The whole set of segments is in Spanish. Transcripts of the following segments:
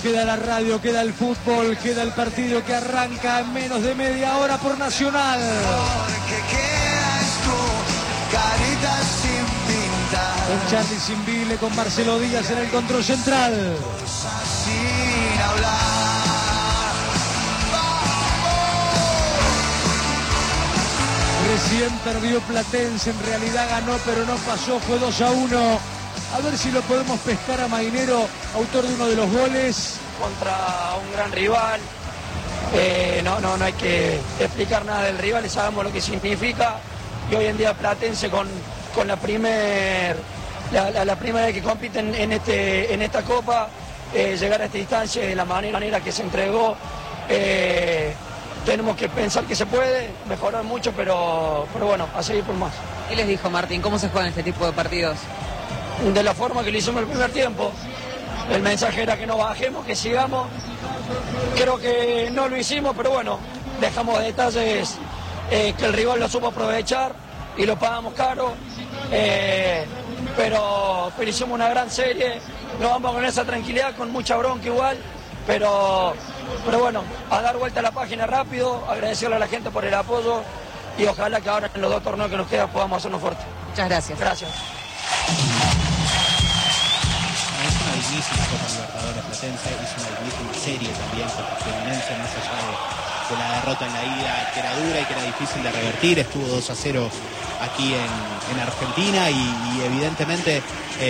Queda la radio, queda el fútbol, queda el partido que arranca en menos de media hora por Nacional. Porque quedas tú, carita sin pintar. Con Charly Simbile, con Marcelo Díaz en el control central. Cosas sin hablar. Recién perdió Platense, en realidad ganó, pero no pasó, fue 2-1. A ver si lo podemos pescar a Mainero, autor de uno de los goles. Contra un gran rival, no hay que explicar nada del rival, sabemos lo que significa. Y hoy en día Platense con la primera vez que compiten en esta Copa, llegar a esta instancia de la manera que se entregó, tenemos que pensar que se puede mejorar mucho, pero bueno, a seguir por más. ¿Qué les dijo Martín? ¿Cómo se juegan este tipo de partidos? De la forma que lo hicimos el primer tiempo. El mensaje era que no bajemos, que sigamos. Creo que no lo hicimos, pero bueno, dejamos detalles que el rival lo supo aprovechar y lo pagamos caro. Pero hicimos una gran serie. Nos vamos con esa tranquilidad, con mucha bronca igual. Pero bueno, a dar vuelta a la página rápido, agradecerle a la gente por el apoyo y ojalá que ahora en los 2 torneos que nos quedan podamos hacernos fuertes. Muchas gracias. Gracias. Es una dignísima Copa Libertadores Platense, es una dignísima serie también contra Fluminense, más allá de la derrota en la ida, que era dura y que era difícil de revertir. Estuvo 2-0 aquí en Argentina y evidentemente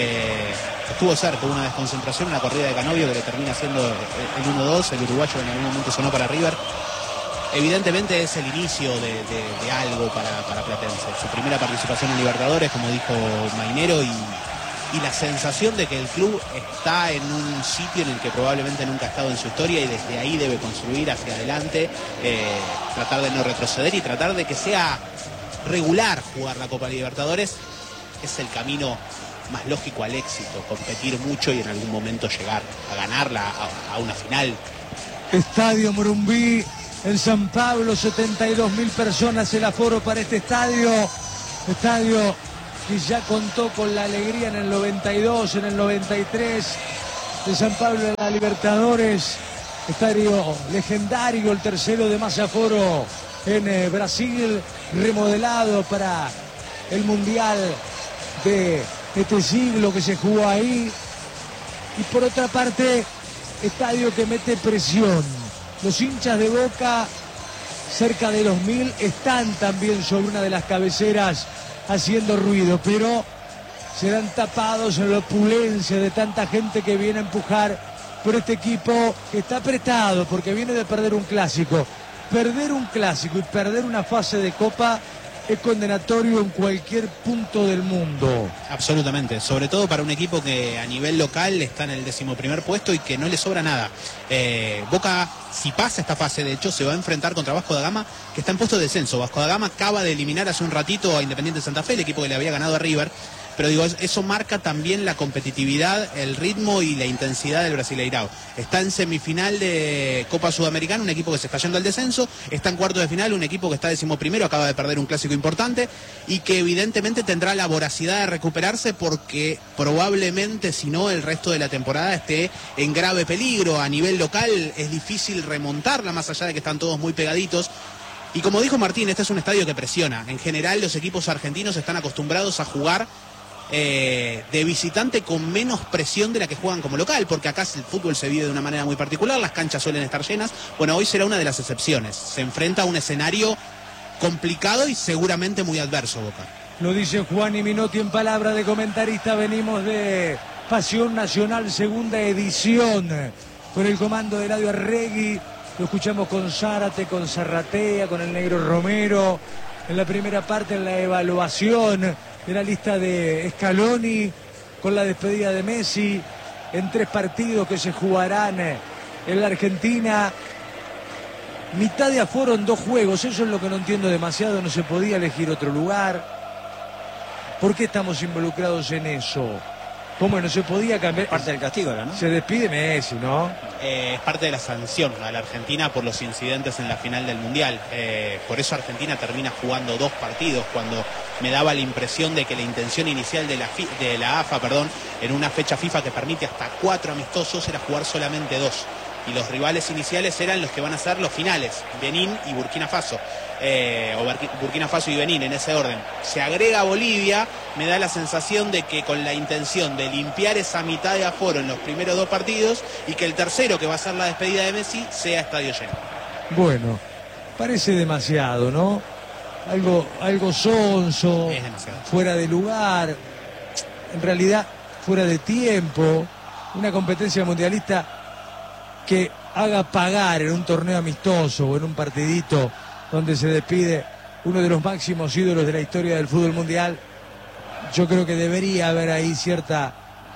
estuvo cerca, una desconcentración en la corrida de Canovio que le termina siendo el 1-2, el uruguayo en algún momento sonó para River. Evidentemente es el inicio de algo para Platense, su primera participación en Libertadores, como dijo Mainero, y la sensación de que el club está en un sitio en el que probablemente nunca ha estado en su historia y desde ahí debe construir hacia adelante, tratar de no retroceder y tratar de que sea regular jugar la Copa Libertadores. Es el camino más lógico al éxito, competir mucho y en algún momento llegar a ganarla, a una final. Estadio Morumbí en San Pablo, 72.000 personas el aforo para este estadio. Estadio que ya contó con la alegría en el 92, en el 93 de San Pablo en la Libertadores. Estadio legendario, el tercero de más aforo en Brasil, remodelado para el Mundial de este siglo que se jugó ahí. Y por otra parte, estadio que mete presión. Los hinchas de Boca, cerca de los 1000, están también sobre una de las cabeceras haciendo ruido, pero serán tapados en la opulencia de tanta gente que viene a empujar por este equipo que está apretado porque viene de perder un clásico. Perder un clásico y perder una fase de Copa es condenatorio en cualquier punto del mundo. Absolutamente, sobre todo para un equipo que a nivel local está en el 11º puesto y que no le sobra nada. Boca, si pasa esta fase, de hecho, se va a enfrentar contra Vasco da Gama, que está en puesto de descenso. Vasco da Gama acaba de eliminar hace un ratito a Independiente Santa Fe, el equipo que le había ganado a River. Pero digo, eso marca también la competitividad, el ritmo y la intensidad del Brasileirao. Está en semifinal de Copa Sudamericana, un equipo que se está yendo al descenso. Está en cuarto de final, un equipo que está 11º, acaba de perder un clásico importante y que evidentemente tendrá la voracidad de recuperarse porque probablemente, si no, el resto de la temporada esté en grave peligro. A nivel local es difícil remontarla, más allá de que están todos muy pegaditos. Y como dijo Martín, este es un estadio que presiona. En general, los equipos argentinos están acostumbrados a jugar de visitante con menos presión de la que juegan como local, porque acá el fútbol se vive de una manera muy particular, las canchas suelen estar llenas. Bueno, hoy será una de las excepciones, se enfrenta a un escenario complicado y seguramente muy adverso, Boca. Lo dice Juan y Minotti en palabra de comentarista. Venimos de Pasión Nacional, segunda edición, con el comando de Eladio Arregui. Lo escuchamos con Zárate, con Zarratea, con el Negro Romero. En la primera parte, en la evaluación de la lista de Scaloni, con la despedida de Messi, en 3 partidos que se jugarán en la Argentina. Mitad de aforo en 2 juegos, eso es lo que no entiendo demasiado, no se podía elegir otro lugar. ¿Por qué estamos involucrados en eso? ¿Cómo no se podía cambiar? Parte del castigo, ¿no? Se despide Messi, ¿no? Es parte de la sanción a la Argentina por los incidentes en la final del Mundial. Por eso Argentina termina jugando 2 partidos cuando me daba la impresión de que la intención inicial de la AFA, en una fecha FIFA que permite hasta 4 amistosos, era jugar solamente 2. Y los rivales iniciales eran los que van a ser los finales, Benín y Burkina Faso, o Burkina Faso y Benín, en ese orden. Se agrega Bolivia, me da la sensación de que con la intención de limpiar esa mitad de aforo en los primeros 2 partidos, y que el tercero, que va a ser la despedida de Messi, sea estadio lleno. Bueno, parece demasiado, ¿no? Algo sonso, fuera de lugar, en realidad fuera de tiempo, una competencia mundialista que haga pagar en un torneo amistoso o en un partidito donde se despide uno de los máximos ídolos de la historia del fútbol mundial. Yo creo que debería haber ahí cierta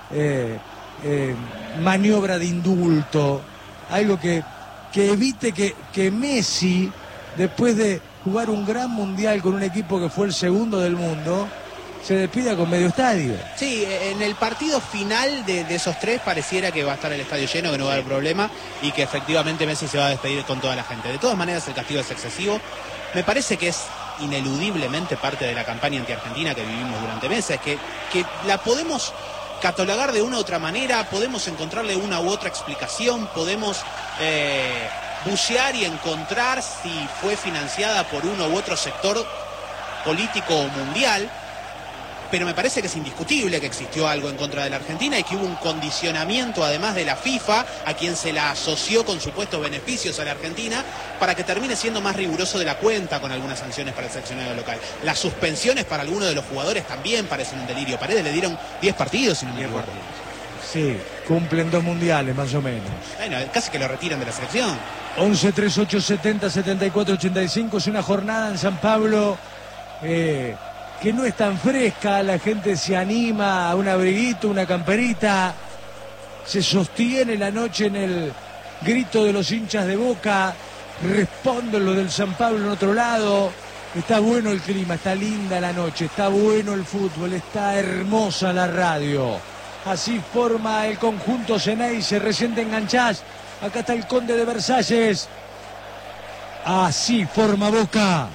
maniobra de indulto, algo que evite que Messi, después de jugar un gran mundial con un equipo que fue el segundo del mundo, se despida con medio estadio. Sí, en el partido final de esos 3 pareciera que va a estar el estadio lleno, que no va a haber problema, y que efectivamente Messi se va a despedir con toda la gente. De todas maneras, el castigo es excesivo. Me parece que es ineludiblemente parte de la campaña anti-argentina que vivimos durante meses, que la podemos catalogar de una u otra manera, podemos encontrarle una u otra explicación, podemos bucear y encontrar si fue financiada por uno u otro sector político o mundial. Pero me parece que es indiscutible que existió algo en contra de la Argentina y que hubo un condicionamiento, además de la FIFA, a quien se la asoció con supuestos beneficios a la Argentina, para que termine siendo más riguroso de la cuenta con algunas sanciones para el seleccionado local. Las suspensiones para algunos de los jugadores también parecen un delirio. Paredes le dieron 10 partidos, si no me equivoco. Sí, cumplen 2 mundiales más o menos. Bueno, casi que lo retiran de la selección. 11, 38, 70, 74, 85. Es una jornada en San Pablo que no es tan fresca, la gente se anima a un abriguito, una camperita, se sostiene la noche en el grito de los hinchas de Boca, responden los del San Pablo en otro lado. Está bueno el clima, está linda la noche, está bueno el fútbol, está hermosa la radio. Así forma el conjunto Ceneice, recién te enganchás, acá está el Conde de Versalles. Así forma Boca.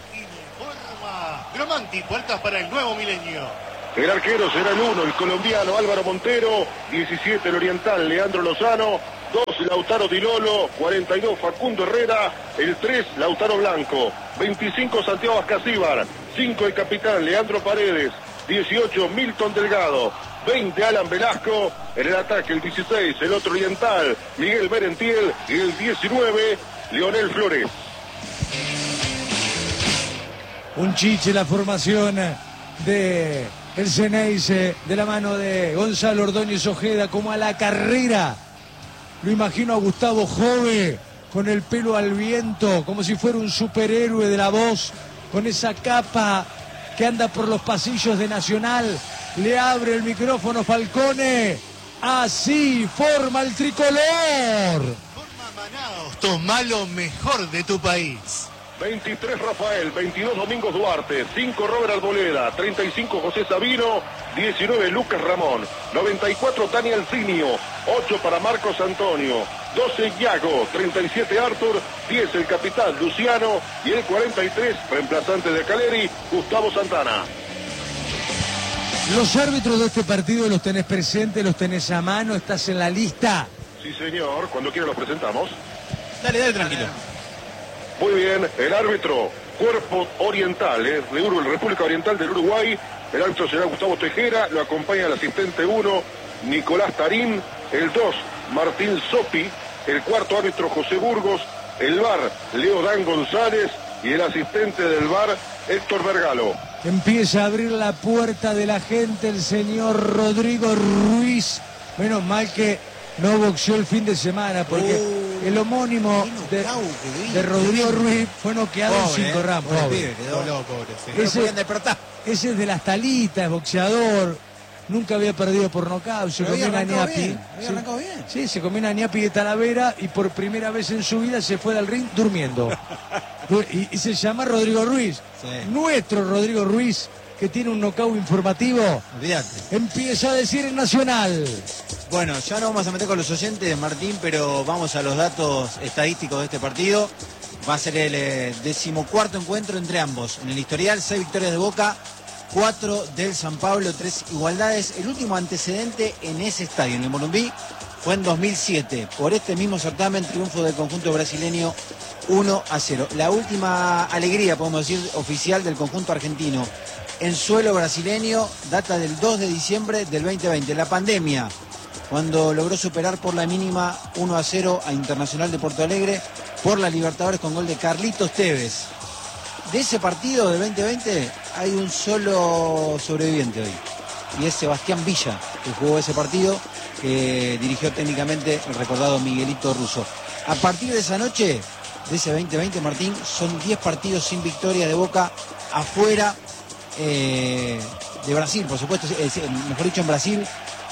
Gromanti, puertas para el nuevo milenio. El arquero será el 1, el colombiano Álvaro Montero. 17, el oriental Leandro Lozano. 2, Lautaro Di Lolo. 42, Facundo Herrera. El 3, Lautaro Blanco. 25, Santiago Ascasíbar. 5, el capitán Leandro Paredes. 18, Milton Delgado. 20, Alan Velasco. En el ataque el 16, el otro oriental Miguel Merentiel. Y el 19, Leonel Flores. Un chiche la formación de el Ceneice, de la mano de Gonzalo Ordóñez Ojeda, como a la carrera. Lo imagino a Gustavo Jove con el pelo al viento, como si fuera un superhéroe de la voz, con esa capa que anda por los pasillos de Nacional. Le abre el micrófono Falcone. Así forma el tricolor. Forma Manaos, toma lo mejor de tu país. 23 Rafael, 22 Domingos Duarte, 5 Robert Arboleda, 35 José Sabino, 19 Lucas Ramón, 94 Tania Alcinio, 8 para Marcos Antonio, 12 Iago, 37 Arthur, 10 el capitán Luciano y el 43, reemplazante de Caleri, Gustavo Santana. Los árbitros de este partido los tenés presentes, los tenés a mano, estás en la lista. Sí señor, cuando quiera los presentamos. Dale, tranquilo. Muy bien, el árbitro, Cuerpo Oriental, de República Oriental del Uruguay. El árbitro será Gustavo Tejera, lo acompaña el asistente 1, Nicolás Tarín, el 2, Martín Sopi, el cuarto árbitro José Burgos, el VAR, Leo Dan González y el asistente del VAR, Héctor Vergalo. Empieza a abrir la puerta de la gente el señor Rodrigo Ruiz. Menos mal que no boxeó el fin de semana, porque el homónimo de Rodrigo Ruiz fue noqueado en 5 rounds. Ese es de las talitas, es boxeador. Nunca había perdido por nocaut. Se comió una ñapi. Sí, se comió una ñapi de Talavera y por primera vez en su vida se fue del ring durmiendo. Y se llama Rodrigo Ruiz. Nuestro Rodrigo Ruiz, que tiene un nocaut informativo. Olvídate. Empieza a decir en Nacional. Bueno, ya no vamos a meter con los oyentes, Martín, pero vamos a los datos estadísticos de este partido. Va a ser el 14º encuentro entre ambos. En el historial, 6 victorias de Boca, 4 del San Pablo, 3 igualdades. El último antecedente en ese estadio, en el Morumbi, fue en 2007. Por este mismo certamen, triunfo del conjunto brasileño 1-0. La última alegría, podemos decir, oficial del conjunto argentino en suelo brasileño data del 2 de diciembre del 2020. La pandemia, cuando logró superar por la mínima 1-0 a Internacional de Porto Alegre por la Libertadores con gol de Carlitos Tevez. De ese partido del 2020 hay un solo sobreviviente hoy, y es Sebastián Villa, que jugó ese partido, que dirigió técnicamente el recordado Miguelito Russo. A partir de esa noche, de ese 2020, Martín, son 10 partidos sin victoria de Boca afuera de Brasil, por supuesto, mejor dicho en Brasil,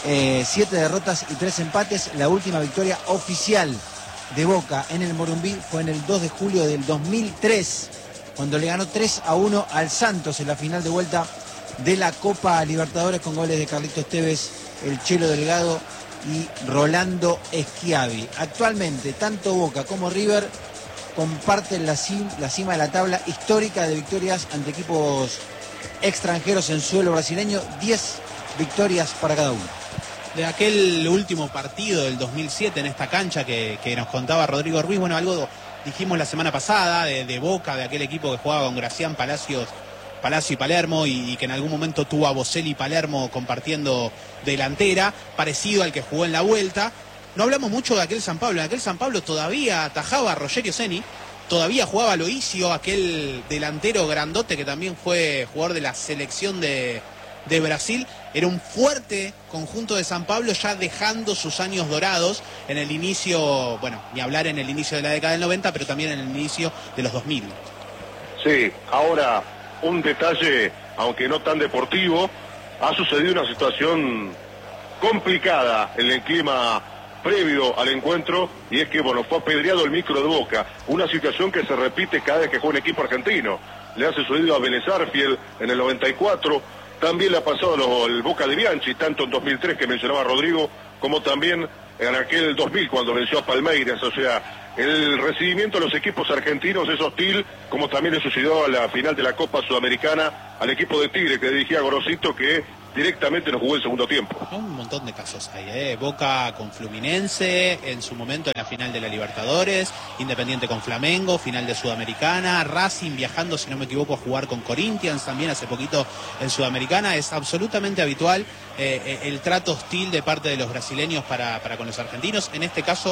7 derrotas y 3 empates. La última victoria oficial de Boca en el Morumbi fue en el 2 de julio del 2003, cuando le ganó 3-1 al Santos en la final de vuelta de la Copa Libertadores con goles de Carlitos Tevez, el Chelo Delgado y Rolando Schiavi. Actualmente, tanto Boca como River comparten la cima de la tabla histórica de victorias ante equipos extranjeros en suelo brasileño, 10 victorias para cada uno. De aquel último partido del 2007 en esta cancha que nos contaba Rodrigo Ruiz, bueno, algo dijimos la semana pasada de Boca, de aquel equipo que jugaba con Gracián, Palacio y Palermo, y que en algún momento tuvo a Boselli y Palermo compartiendo delantera, parecido al que jugó en la vuelta. No hablamos mucho de aquel San Pablo. En aquel San Pablo todavía atajaba a Rogerio Ceni, todavía jugaba Loisio, aquel delantero grandote que también fue jugador de la selección de Brasil. Era un fuerte conjunto de San Pablo, ya dejando sus años dorados en el inicio, bueno, ni hablar en el inicio de la década del 90, pero también en el inicio de los 2000. Sí, ahora un detalle, aunque no tan deportivo, ha sucedido una situación complicada en el clima previo al encuentro, y es que, bueno, fue apedreado el micro de Boca, una situación que se repite cada vez que juega un equipo argentino. Le ha sucedido a Vélez Arfield en el 94, también le ha pasado el Boca de Bianchi, tanto en 2003 que mencionaba Rodrigo, como también en aquel 2000 cuando venció a Palmeiras. O sea, el recibimiento de los equipos argentinos es hostil, como también le sucedió a la final de la Copa Sudamericana al equipo de Tigre, que dirigía Gorosito, que directamente no jugó el segundo tiempo. Un montón de casos hay, Boca con Fluminense, en su momento en la final de la Libertadores, Independiente con Flamengo, final de Sudamericana, Racing viajando, si no me equivoco, a jugar con Corinthians también hace poquito en Sudamericana. Es absolutamente habitual el trato hostil de parte de los brasileños para con los argentinos. En este caso,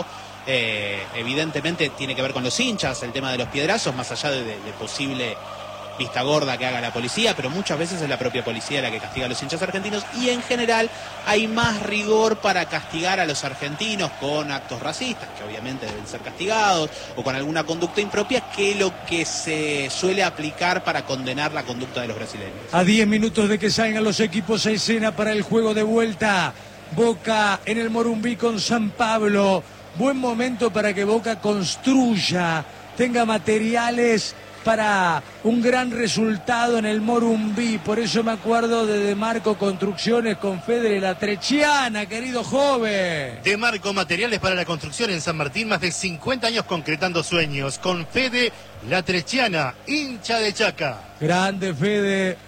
evidentemente tiene que ver con los hinchas, el tema de los piedrazos, más allá de posible vista gorda que haga la policía, pero muchas veces es la propia policía la que castiga a los hinchas argentinos, y en general hay más rigor para castigar a los argentinos con actos racistas, que obviamente deben ser castigados, o con alguna conducta impropia, que lo que se suele aplicar para condenar la conducta de los brasileños. A 10 minutos de que salgan los equipos a escena para el juego de vuelta, Boca en el Morumbi con San Pablo. Buen momento para que Boca construya, tenga materiales para un gran resultado en el Morumbi. Por eso me acuerdo de Demarco Construcciones con Fede La Trechiana, querido joven. Demarco, materiales para la construcción en San Martín, más de 50 años concretando sueños. Con Fede La Trechiana, hincha de Chaca. Grande Fede.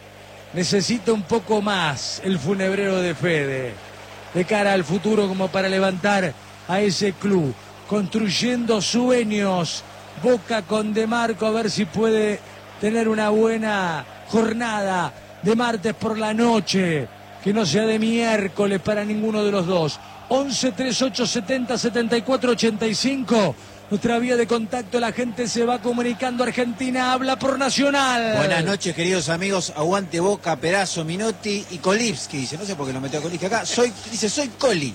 Necesita un poco más el funebrero de Fede, de cara al futuro, como para levantar a ese club. Construyendo sueños. Boca con Demarco, a ver si puede tener una buena jornada de martes por la noche, que no sea de miércoles para ninguno de los dos. 11 38 70 74 85, nuestra vía de contacto. La gente se va comunicando. Argentina habla por Nacional. Buenas noches, queridos amigos. Aguante Boca, Perazo, Minotti y Kolipski. Dice, no sé por qué lo metió a Kolipski acá. Soy Coli.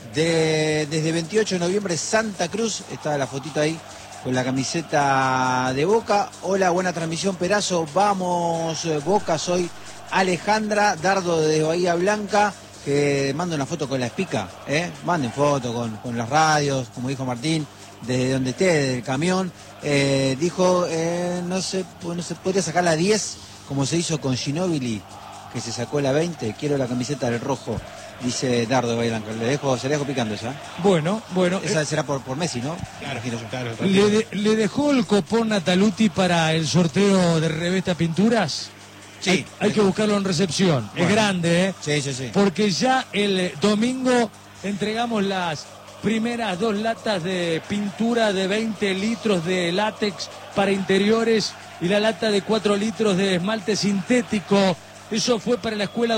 Desde 28 de noviembre, Santa Cruz. Está la fotito ahí con la camiseta de Boca. Hola, buena transmisión, Perazo. Vamos, Boca. Soy Alejandra Dardo de Bahía Blanca, que manda una foto con la espica, manden foto con las radios, como dijo Martín, desde donde esté, desde el camión. Dijo, no se podría sacar la 10, como se hizo con Ginóbili, que se sacó la 20. Quiero la camiseta del rojo, dice Dardo de Bahía Blanca. Se la dejo picando esa. Bueno. Esa será por Messi, ¿no? Claro. ¿Le dejó el copón Nataluti para el sorteo de Revesta Pinturas? Sí. Hay que buscarlo en recepción. Bueno. Es grande, ¿eh? Sí, sí, sí. Porque ya el domingo entregamos las primeras 2 latas de pintura de 20 litros de látex para interiores y la lata de 4 litros de esmalte sintético. Eso fue para la escuela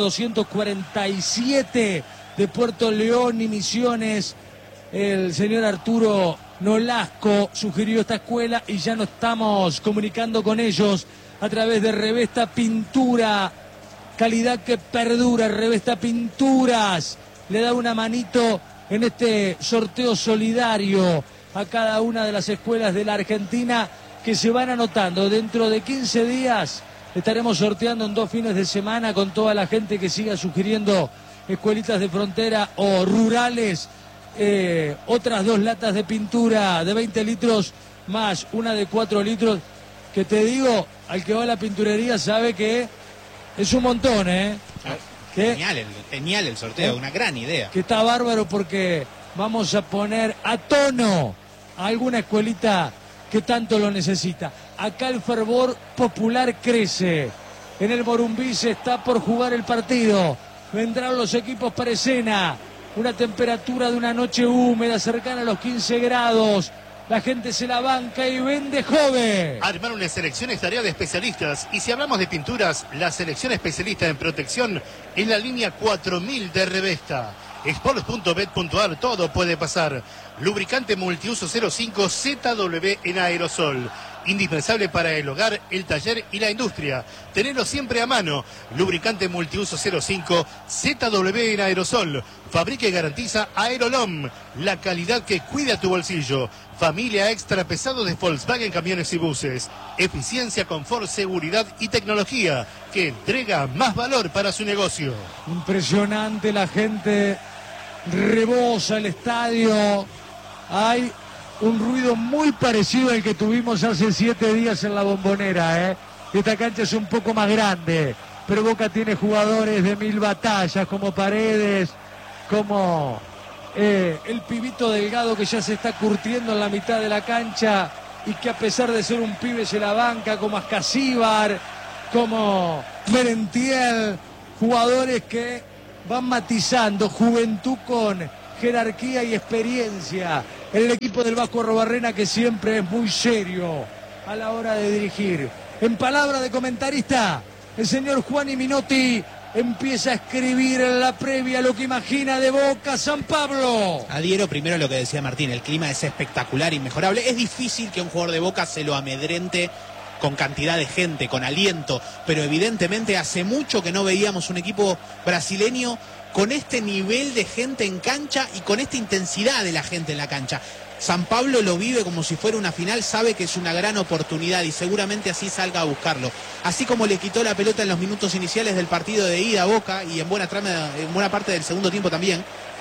247 de Puerto León y Misiones. El señor Arturo Nolasco sugirió esta escuela y ya nos estamos comunicando con ellos a través de Revesta Pintura. Calidad que perdura, Revesta Pinturas. Le da una manito en este sorteo solidario a cada una de las escuelas de la Argentina que se van anotando. Dentro de 15 días estaremos sorteando en 2 fines de semana con toda la gente que siga sugiriendo escuelitas de frontera o rurales. Otras 2 latas de pintura de 20 litros más una de 4 litros. Que te digo, al que va a la pinturería sabe que es un montón, ¿eh? Genial el sorteo, una gran idea. Que está bárbaro porque vamos a poner a tono a alguna escuelita que tanto lo necesita. Acá el fervor popular crece. En el Morumbí se está por jugar el partido. Vendrán los equipos para escena. Una temperatura de una noche húmeda cercana a los 15 grados. La gente se la banca y vende joven. Armar una selección es tarea de especialistas. Y si hablamos de pinturas, la selección especialista en protección es la línea 4000 de Revesta. Sports.bet.ar, todo puede pasar. Lubricante multiuso 05 ZW en aerosol. Indispensable para el hogar, el taller y la industria. Tenerlo siempre a mano. Lubricante multiuso 05 ZW en aerosol. Fabrica y garantiza Aerolom, la calidad que cuida tu bolsillo. Familia extra pesado de Volkswagen Camiones y Buses. Eficiencia, confort, seguridad y tecnología que entrega más valor para su negocio. Impresionante, la gente rebosa el estadio. Hay un ruido muy parecido al que tuvimos hace 7 días en la Bombonera, ¿eh? Esta cancha es un poco más grande, pero Boca tiene jugadores de 1000 batallas, como Paredes, como el pibito Delgado, que ya se está curtiendo en la mitad de la cancha y que a pesar de ser un pibe se la banca, como Ascasíbar, como Merentiel, jugadores que van matizando juventud con jerarquía y experiencia. El equipo del Vasco Arrobarrena, que siempre es muy serio a la hora de dirigir. En palabra de comentarista, el señor Juan Minotti empieza a escribir en la previa lo que imagina de Boca San Pablo. Adhiero primero a lo que decía Martín, el clima es espectacular, inmejorable. Es difícil que un jugador de Boca se lo amedrente con cantidad de gente, con aliento, pero evidentemente hace mucho que no veíamos un equipo brasileño con este nivel de gente en cancha y con esta intensidad de la gente en la cancha. San Pablo lo vive como si fuera una final, sabe que es una gran oportunidad y seguramente así salga a buscarlo. Así como le quitó la pelota en los minutos iniciales del partido de ida a Boca y en buena parte del segundo tiempo también,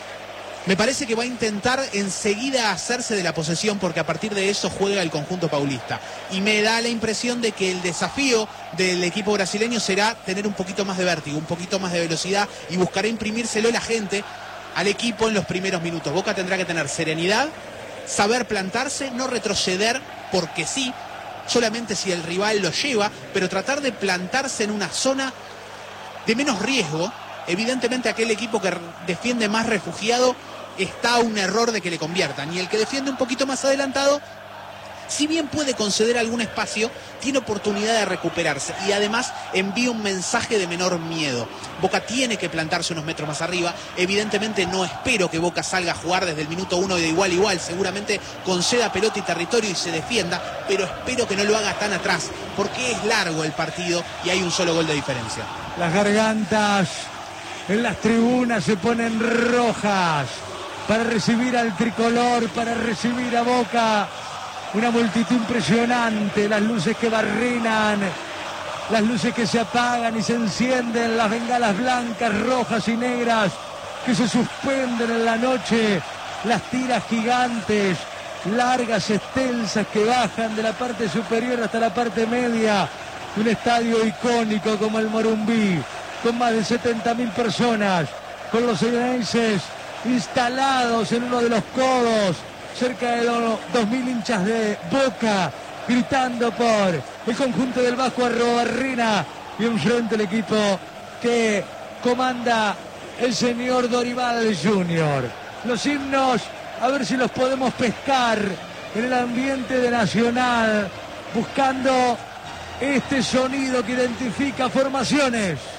me parece que va a intentar enseguida hacerse de la posesión porque a partir de eso juega el conjunto paulista. Y me da la impresión de que el desafío del equipo brasileño será tener un poquito más de vértigo, un poquito más de velocidad y buscará imprimírselo la gente al equipo en los primeros minutos. Boca tendrá que tener serenidad, saber plantarse, no retroceder porque sí, solamente si el rival lo lleva, pero tratar de plantarse en una zona de menos riesgo. Evidentemente aquel equipo que defiende más refugiado está a un error de que le conviertan, y el que defiende un poquito más adelantado, si bien puede conceder algún espacio, tiene oportunidad de recuperarse y además envía un mensaje de menor miedo. Boca tiene que plantarse unos metros más arriba. Evidentemente no espero que Boca salga a jugar desde el minuto 1 de igual a igual, seguramente conceda pelota y territorio y se defienda, pero espero que no lo haga tan atrás porque es largo el partido y hay un solo gol de diferencia. Las gargantas en las tribunas se ponen rojas para recibir al tricolor, para recibir a Boca. Una multitud impresionante, las luces que barrinan, las luces que se apagan y se encienden, las bengalas blancas, rojas y negras que se suspenden en la noche, las tiras gigantes, largas, extensas, que bajan de la parte superior hasta la parte media de un estadio icónico como el Morumbí, con más de 70.000 personas, con los serenenses instalados en uno de los codos, cerca de los 2.000 hinchas de Boca, gritando por el conjunto del Vasco Arrobarrena, y enfrente el equipo que comanda el señor Dorival Junior. Los himnos, a ver si los podemos pescar en el ambiente de Nacional, buscando este sonido que identifica formaciones.